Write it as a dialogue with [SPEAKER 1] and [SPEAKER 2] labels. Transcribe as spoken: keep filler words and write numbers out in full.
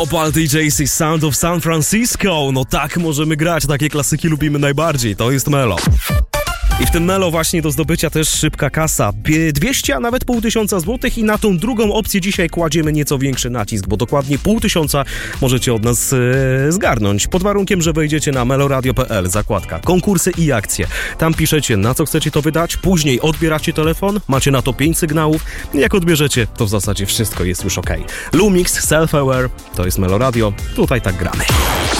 [SPEAKER 1] Opal D Js i Sound of San Francisco. No tak możemy grać, takie klasyki lubimy najbardziej. To jest Melo. I w tym Melo właśnie do zdobycia też szybka kasa. dwieście, a nawet pół tysiąca złotych i na tą drugą opcję dzisiaj kładziemy nieco większy nacisk, bo dokładnie pół tysiąca możecie od nas e, zgarnąć. Pod warunkiem, że wejdziecie na meloradio kropka p l, zakładka konkursy i akcje. Tam piszecie, na co chcecie to wydać, później odbieracie telefon, macie na to pięć sygnałów. Jak odbierzecie, to w zasadzie wszystko jest już okej. Lumix, Self-Aware, to jest Meloradio, tutaj tak gramy.